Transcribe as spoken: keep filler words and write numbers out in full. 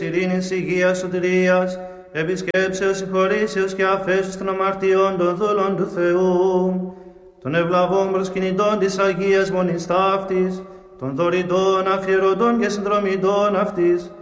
ειρήνης, υγείας, σωτηρίας, επισκέψεως, συγχωρήσεως και αφέσεως των αμαρτιών των δούλων του Θεού, των ευλαβών προσκυνητών της Αγίας Μονής ταύτης, των δωρητών, αφιερωτών και συνδρομητών αυτής,